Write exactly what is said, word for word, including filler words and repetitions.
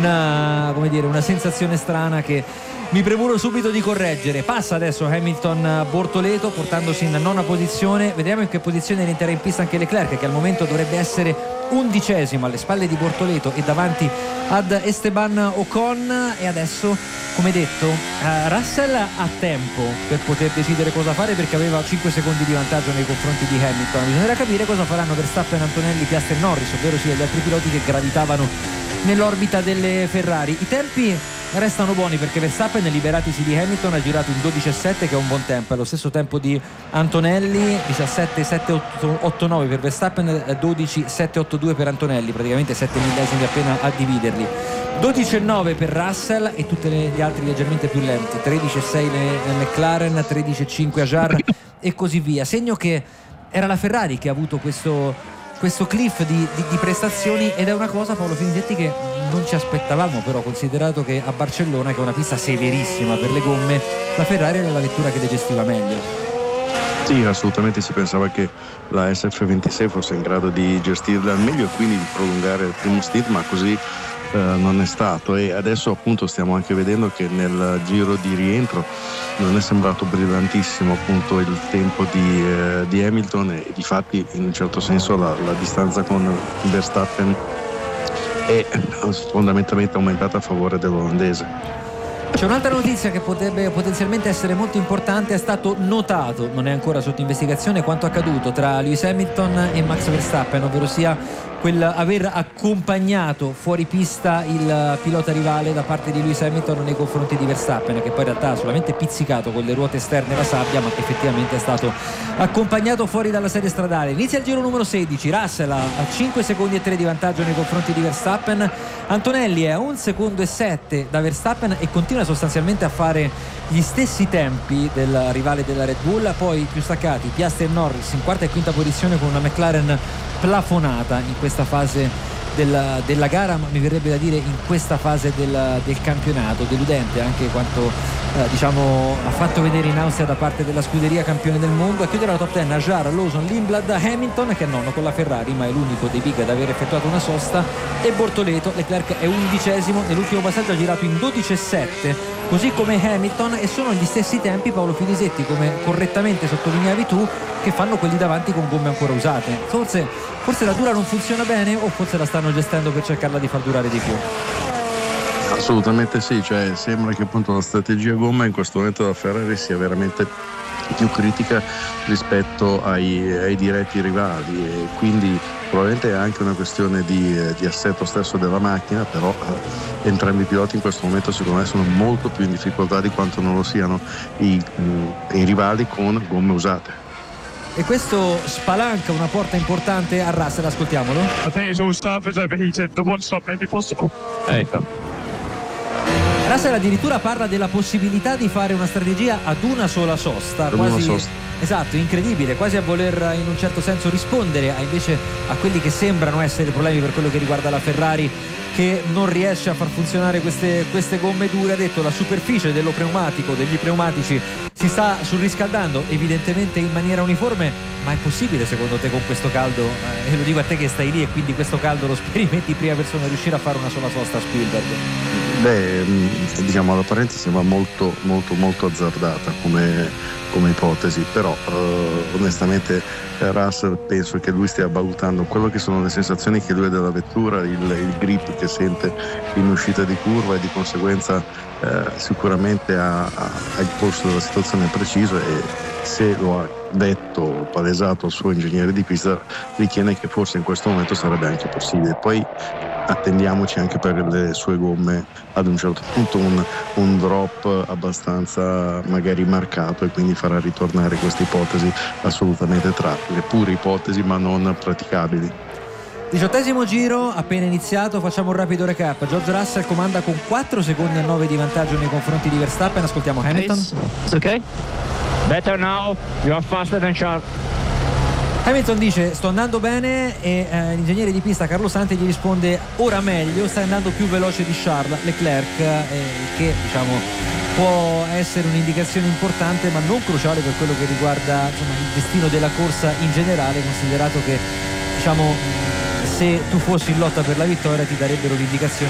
una, come dire, una sensazione strana che mi premuro subito di correggere. Passa adesso Hamilton Bortoleto portandosi in nona posizione. Vediamo in che posizione rientra in pista anche Leclerc, che al momento dovrebbe essere undicesimo alle spalle di Bortoleto e davanti ad Esteban Ocon. E adesso, come detto, uh, Russell ha tempo per poter decidere cosa fare, perché aveva cinque secondi di vantaggio nei confronti di Hamilton. Bisognerà capire cosa faranno Verstappen, Antonelli, Piastri e Norris, ovvero sia gli altri piloti che gravitavano nell'orbita delle Ferrari. I tempi restano buoni perché Verstappen, liberatisi di Hamilton, ha girato in dodici e sette, che è un buon tempo, è lo stesso tempo di Antonelli. Diciassette sette otto nove per Verstappen, dodici sette otto due per Antonelli, praticamente sette millesimi appena a dividerli. dodici e nove per Russell e tutti gli altri leggermente più lenti, tredici e sei le McLaren, tredici e cinque Hajar e così via. Segno che era la Ferrari che ha avuto questo questo cliff di, di, di prestazioni, ed è una cosa, Paolo Finisetti, che non ci aspettavamo, però, considerato che a Barcellona, che è una pista severissima per le gomme, la Ferrari era la vettura che le gestiva meglio. Sì, assolutamente, si pensava che la S F ventisei fosse in grado di gestirla al meglio e quindi di prolungare il primo stint, ma così eh, non è stato, e adesso appunto stiamo anche vedendo che nel giro di rientro non è sembrato brillantissimo appunto il tempo di, eh, di Hamilton, e difatti in un certo senso la, la distanza con Verstappen è fondamentalmente aumentata a favore dell'olandese. C'è un'altra notizia che potrebbe potenzialmente essere molto importante. È stato notato, non è ancora sotto investigazione, quanto accaduto tra Lewis Hamilton e Max Verstappen, ovvero sia quel aver accompagnato fuori pista il pilota rivale da parte di Lewis Hamilton nei confronti di Verstappen, che poi in realtà ha solamente pizzicato con le ruote esterne la sabbia, ma effettivamente è stato accompagnato fuori dalla serie stradale. Inizia il giro numero sedici, Russell a cinque secondi e tre di vantaggio nei confronti di Verstappen, Antonelli è a un secondo e sette da Verstappen e continua sostanzialmente a fare gli stessi tempi del rivale della Red Bull. Poi più staccati Piastri e Norris in quarta e quinta posizione, con una McLaren plafonata in questa fase della, della gara, ma mi verrebbe da dire in questa fase del, del campionato. Deludente anche quanto eh, diciamo ha fatto vedere in Austria da parte della scuderia campione del mondo. A chiudere la top dieci Hajar, Lawson, Lindblad, Hamilton, che è nono con la Ferrari ma è l'unico dei big ad aver effettuato una sosta, e Bortoleto. Leclerc è undicesimo, nell'ultimo passaggio ha girato in dodici e sette, così come Hamilton, e sono gli stessi tempi, Paolo Filisetti, come correttamente sottolineavi tu, che fanno quelli davanti con gomme ancora usate. Forse, forse la dura non funziona bene, o forse la stanno gestendo per cercarla di far durare di più. Assolutamente sì, cioè sembra che appunto la strategia gomma in questo momento da Ferrari sia veramente più critica rispetto ai, ai diretti rivali, e quindi probabilmente è anche una questione di, di assetto stesso della macchina, però eh, entrambi i piloti in questo momento secondo me sono molto più in difficoltà di quanto non lo siano i, i rivali con gomme usate. E questo spalanca una porta importante a Russell, ascoltiamolo. I think it's all starters overheated. The one stop may be possible. Ecco. Russell addirittura parla della possibilità di fare una strategia ad una sola sosta, ad quasi una sosta. Esatto, incredibile, quasi a voler in un certo senso rispondere a, invece a quelli che sembrano essere problemi per quello che riguarda la Ferrari, che non riesce a far funzionare queste, queste gomme dure. Ha detto la superficie dello pneumatico, degli pneumatici si sta surriscaldando evidentemente in maniera uniforme, ma è possibile secondo te con questo caldo, e eh, lo dico a te che stai lì e quindi questo caldo lo sperimenti in prima persona, riuscire a fare una sola sosta a Spielberg? Beh, diciamo all'apparenza sembra molto molto molto azzardata come, come ipotesi, però eh, onestamente eh, Russell penso che lui stia valutando quello che sono le sensazioni che lui ha della vettura, il, il grip che sente in uscita di curva, e di conseguenza eh, sicuramente ha, ha, ha il polso della situazione preciso, e se lo ha detto, palesato al suo ingegnere di pista, ritiene che forse in questo momento sarebbe anche possibile. Poi attendiamoci anche per le sue gomme ad un certo punto un, un drop abbastanza magari marcato, e quindi farà ritornare queste ipotesi assolutamente trattile, pure ipotesi ma non praticabili. Diciottesimo giro appena iniziato, facciamo un rapido recap. George Russell comanda con quattro secondi e nove di vantaggio nei confronti di Verstappen. Ascoltiamo Hamilton. It's okay. Better now. You are faster than Charles. Hamilton dice sto andando bene, e eh, l'ingegnere di pista Carlo Santi gli risponde ora meglio, stai andando più veloce di Charles Leclerc, eh, che diciamo può essere un'indicazione importante ma non cruciale per quello che riguarda insomma, il destino della corsa in generale, considerato che diciamo se tu fossi in lotta per la vittoria ti darebbero l'indicazione